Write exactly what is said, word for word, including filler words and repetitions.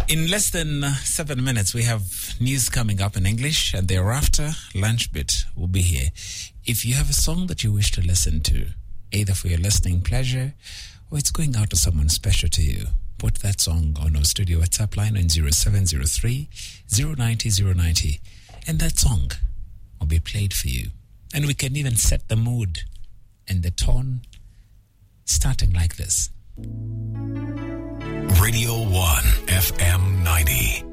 In less than uh, seven minutes, we have news coming up in English, and thereafter, Lunch Bit will be here. If you have a song that you wish to listen to, either for your listening pleasure or it's going out to someone special to you, put that song on our studio WhatsApp line on zero seven zero three, zero nine zero, zero nine zero, and that song will be played for you. And we can even set the mood and the tone starting like this. Radio one F M ninety.